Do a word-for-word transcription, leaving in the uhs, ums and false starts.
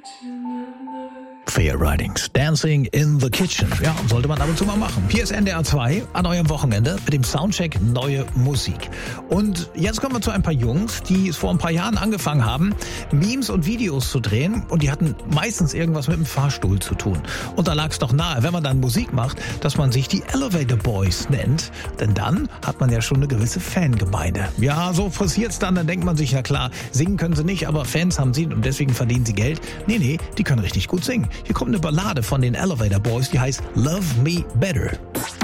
Fair Ridings, Dancing in the Kitchen. Ja, sollte man ab und zu mal machen. Hier ist N D R zwei an eurem Wochenende mit dem Soundcheck Neue Musik. Und jetzt kommen wir zu ein paar Jungs, die vor ein paar Jahren angefangen haben, Memes und Videos zu drehen. Und die hatten meistens irgendwas mit dem Fahrstuhl zu tun. Und da lag es doch nahe, wenn man dann Musik macht, dass man sich die Elevator Boys nennt. Denn dann hat man ja schon eine gewisse Fangemeinde. Ja, so passiert's dann. Dann denkt man sich, na klar, singen können sie nicht, aber Fans haben sie und deswegen verdienen sie Geld. Nee, nee, die können richtig gut singen. Hier kommt eine Ballade von den Elevator Boys, die heißt Love Me Better.